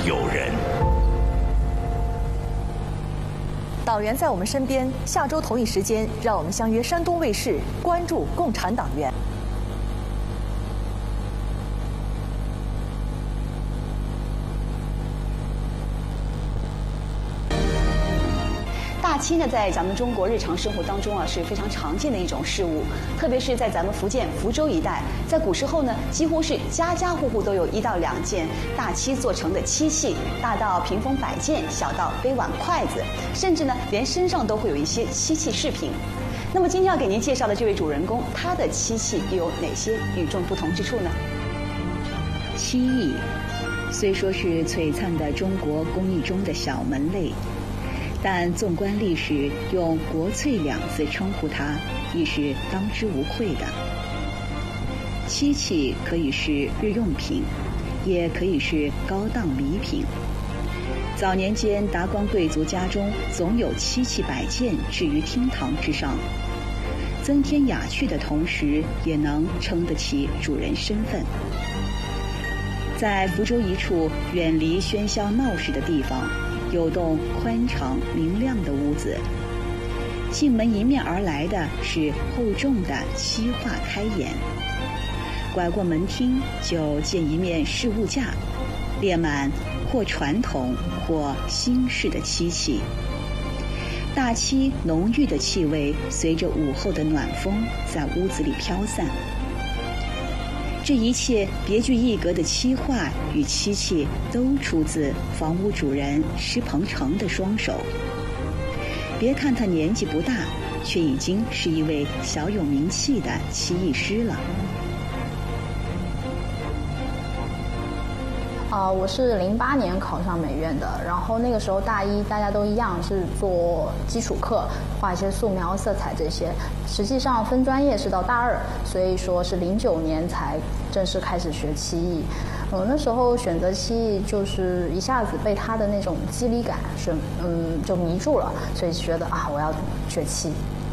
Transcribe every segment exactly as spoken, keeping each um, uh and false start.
有人。 党员在我们身边，下周同一时间，让我们相约山东卫视，关注共产党员。 大漆呢，在咱们中国日常生活当中啊是非常常见的一种事物，特别是在咱们福建福州一带，在古时候呢，几乎是家家户户都有一到两件大漆做成的漆器，大到屏风摆件，小到杯碗筷子，甚至呢，连身上都会有一些漆器饰品。那么今天要给您介绍的这位主人公，他的漆器又有哪些与众不同之处呢？ 漆艺虽说是璀璨的中国工艺中的小门类，但纵观历史，用“国粹”两字称呼它，亦是当之无愧的。漆器可以是日用品，也可以是高档礼品。早年间，达官贵族家中总有漆器摆件置于厅堂之上，增添雅趣的同时，也能称得起主人身份。在福州一处远离喧嚣闹市的地方，有栋宽敞明亮的屋子，进门迎面而来的是厚重的漆画开眼。拐过门厅，就见一面饰物架，列满或传统或新式的漆器。大漆浓郁的气味随着午后的暖风在屋子里飘散。这一切别具一格的漆画与漆器都出自房屋主人施鹏程的双手。别看他年纪不大，却已经是一位小有名气的漆艺师了。 啊、呃，我是零八年考上美院的，然后那个时候大一大家都一样是做基础课，画一些素描、色彩这些。实际上分专业是到大二，所以说是零九年才正式开始学漆艺。嗯，那时候选择漆艺就是一下子被它的那种肌理感是嗯就迷住了，所以觉得啊我要学漆。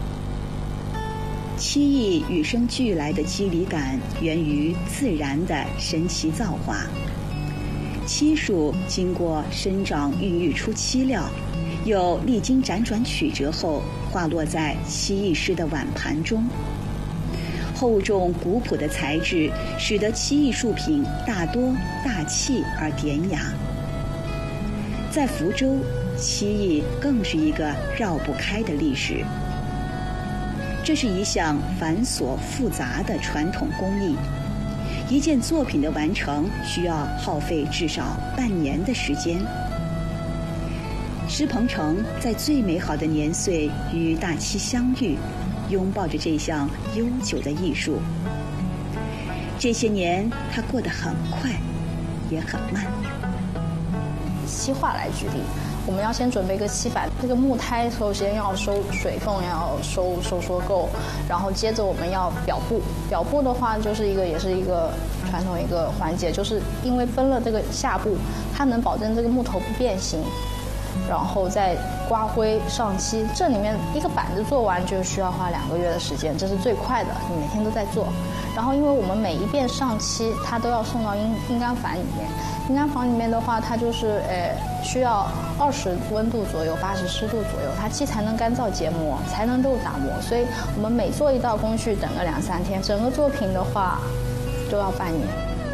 漆艺与生俱来的肌理感源于自然的神奇造化。漆树经过生长孕育出漆料，又历经辗转曲折后化落在漆艺师的碗盘中。厚重古朴的材质使得漆艺术品大多大气而典雅。在福州，漆艺更是一个绕不开的历史。这是一项繁琐复杂的传统工艺，一件作品的完成需要耗费至少半年的时间。施鹏程在最美好的年岁与大漆相遇，拥抱着这项悠久的艺术。这些年他过得很快，也很慢。 漆画来举例，我们要先准备一个漆板，这个木胎首先要收水缝，要收收缩够，然后接着我们要裱布。裱布的话，就是一个也是一个传统一个环节，就是因为分了这个下部，它能保证这个木头不变形，然后再刮灰上漆。这里面一个板子做完就需要花两个月的时间，这是最快的，你每天都在做。然后因为我们每一遍上漆，它都要送到阴阴干房里面。阴干房里面的话，它就是呃需要二十温度左右，八十湿度左右，它漆才能干燥结膜，才能够打磨。所以我们每做一道工序，等个两三天，整个作品的话都要半年。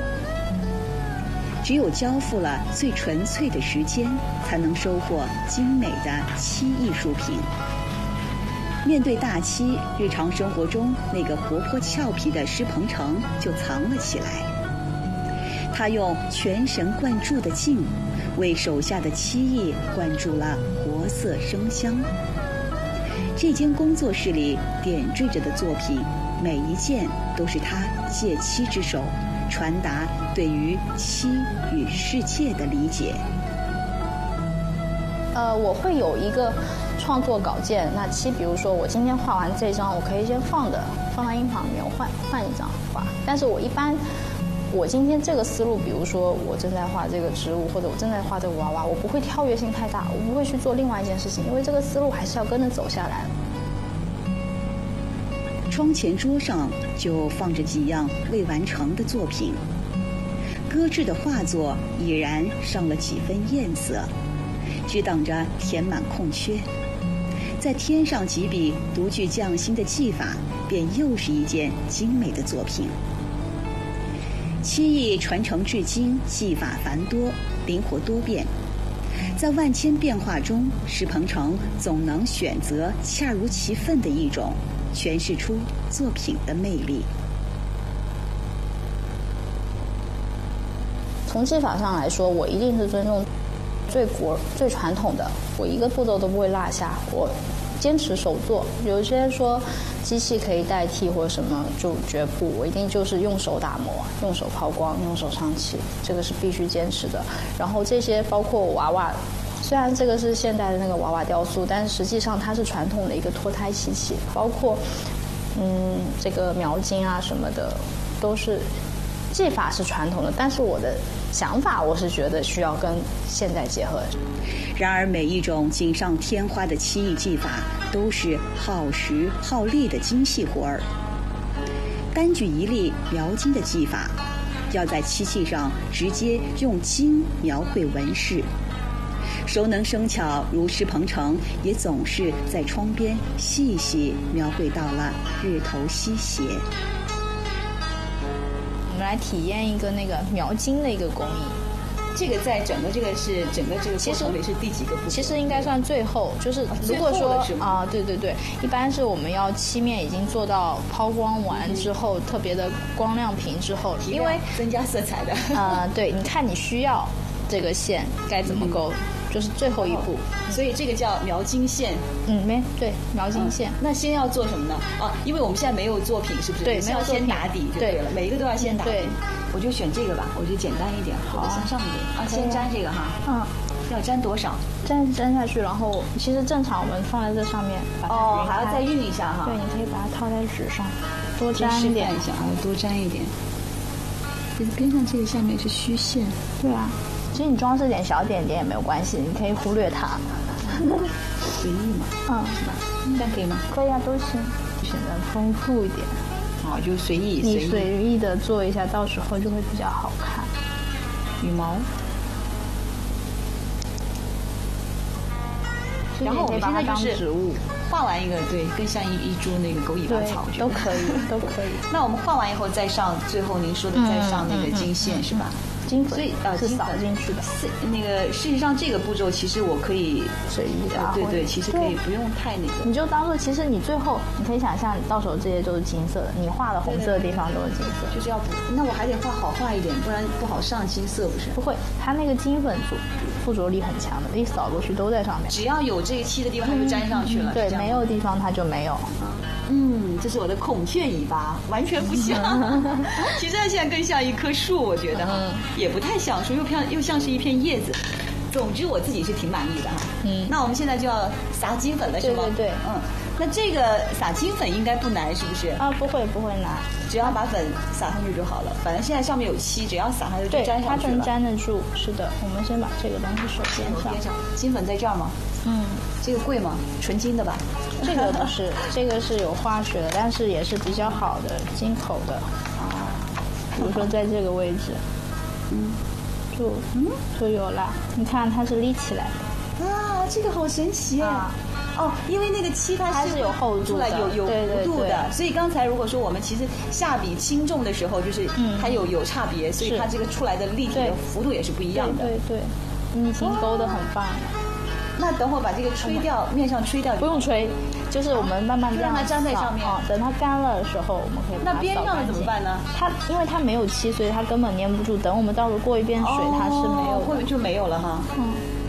只有交付了最纯粹的时间，才能收获精美的漆艺术品。面对大漆，日常生活中那个活泼俏皮的施鹏程就藏了起来。他用全神贯注的劲，为手下的漆艺灌注了活色生香。这间工作室里点缀着的作品，每一件都是他借漆之手传达对于漆与世界的理解。 呃，我会有一个创作稿件，那漆，比如说我今天画完这张，我可以先放着，放到阴房里面换换一张画。但是我一般，我今天这个思路，比如说我正在画这个植物，或者我正在画这个娃娃，我不会跳跃性太大，我不会去做另外一件事情，因为这个思路还是要跟着走下来。 窗前桌上就放着几样未完成的作品， 搁置的画作已然上了几分艳色，只等着填满空缺。在添上几笔独具匠心的技法，便又是一件精美的作品。漆艺传承至今，技法繁多，灵活多变。在万千变化中，施鹏程总能选择恰如其分的一种，诠释出作品的魅力。 从技法上来说，我一定是尊重最国最传统的，我一个步骤都不会落下，我坚持手做。有些人说机器可以代替或者什么，就绝不，我一定就是用手打磨，用手抛光，用手上漆，这个是必须坚持的。然后这些包括娃娃，虽然这个是现代的那个娃娃雕塑，但是实际上它是传统的一个脱胎漆器，包括嗯这个描金啊什么的，都是技法是传统的，但是我的想法我是觉得需要跟现代结合。 然而每一种锦上添花的漆艺技法都是耗时耗力的精细活儿。单举一例描金的技法，要在漆器上直接用金描绘纹饰。熟能生巧如施鹏程，也总是在窗边细细描绘到了日头西斜。 我们来体验一个那个描金的一个工艺。 这个在整个这个是整个这个过程里是第几个步骤？ 其实应该算最后，就是如果说啊、呃，对对对，一般是我们要漆面已经做到抛光完之后，嗯、特别的光亮平之后，因为增加色彩的。 呃，对，你看你需要这个线该怎么勾。嗯，就是最后一步， 哦，所以这个叫描金线。 嗯，没对，描金线，嗯。 那先要做什么呢？啊，因为我们现在没有作品，是不是？ 对，没有作品， 先打底就对了，每一个都要先打底。 对， 我就选这个吧，我觉得简单一点。 好啊， 先上一点啊，先粘这个哈。 嗯， 要粘多少？ 粘粘下去，然后其实正常我们放在这上面， 哦，还要再熨一下哈。 对，你可以把它套在纸上，多粘一点一下啊，多粘一点。就是边上这个下面是虚线。 对啊。其实你装饰点小点点也没有关系，你可以忽略它。 随意嘛， 嗯， 是吧？这样可以吗？ 可以啊，都行，选择丰富一点。 哦，就随意， 你随意的做一下，到时候就会比较好看。 羽毛。然后我们现在就是植物画完一个，对，更像一一株那个狗尾巴草， 都可以，都可以。 那我们画完以后再上，最后您说的再上那个金线，是吧？ 金粉， 所以呃， 是扫进去的。 是那个，事实上这个步骤其实我可以随意的， 对对，其实可以不用太那个。 你就当做，其实你最后你可以想象，你到手这些都是金色的，你画的红色的地方都是金色， 就是要补。那我还得画好画一点，不然不好上金色，不是？ 不会，它那个金粉附附着力很强的，一扫过去都在上面。 只要有这个漆的地方，它就粘上去了。 对，没有地方它就没有。 嗯，这是我的孔雀尾巴，完全不像。其实它现在更像一棵树，我觉得哈，也不太像树，又像又像是一片叶子。总之我自己是挺满意的哈。嗯，那我们现在就要撒金粉了，是吗？ 对对对， 嗯，那这个撒金粉应该不难，是不是？ 啊，不会不会难， 只要把粉撒上去就好了。反正现在上面有漆，只要撒上去就粘上去了。 它能粘得住。是的，我们先把这个东西手边上。 边上，金粉在这儿吗？嗯，这个贵吗？纯金的吧？ 这个不是，这个是有化学的，但是也是比较好的进口的。啊，比如说在这个位置，嗯，就嗯就有了。你看它是立起来的。啊，这个好神奇啊！哦，因为那个漆它是它是有厚度的， 有有弧度的，所以刚才如果说我们其实下笔轻重的时候，就是它有有差别，所以它这个出来的立体的幅度也是不一样的。 对对，你已经勾得很棒。 那等会儿把这个吹掉，面上吹掉。 不用吹，就是我们慢慢这样让它粘在上面。 哦，等它干了的时候，我们可以把它扫干净。 那边上的怎么办呢？ 它因为它没有漆，所以它根本粘不住。等我们到时候过一遍水，它是没有的， 会就没有了哈。嗯。